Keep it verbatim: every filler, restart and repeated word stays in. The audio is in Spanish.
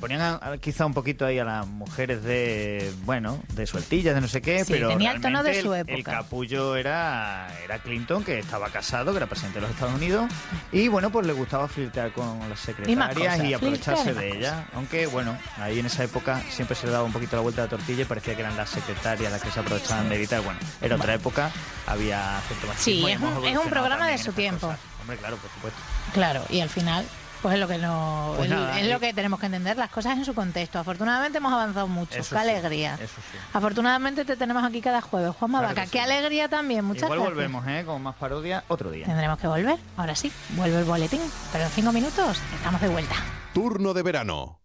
ponían a, quizá un poquito ahí a las mujeres de, bueno, de sueltillas, de no sé qué, Sí, pero tenía el tono de realmente su el, época. el capullo era, era Clinton, que estaba casado, que era presidente de los Estados Unidos, y bueno, pues le gustaba flirtear con las Y más secretarias cosas, y aprovecharse flirtear y de más ellas. Aunque bueno, ahí en esa época siempre se le daba un poquito la vuelta a la tortilla y parecía que eran las secretarias las que se aprovechaban de evitar. Bueno, era otra época, había cierto machismo. Sí, y es hemos un- es un evolucionado programa de también en su estas tiempo. cosas. Hombre, claro, por supuesto. Claro, y al final, pues es lo que no, Pues es, nada, es y- lo que tenemos que entender, las cosas en su contexto. Afortunadamente hemos avanzado mucho, Eso qué sí, alegría. eso sí. Afortunadamente te tenemos aquí cada jueves, Juanma Claro Vaca, que qué sí. alegría también, muchas Igual gracias. volvemos, ¿eh? Con más parodia otro día. Tendremos que volver, ahora sí, vuelve el boletín, pero en cinco minutos estamos de vuelta. Turno de verano.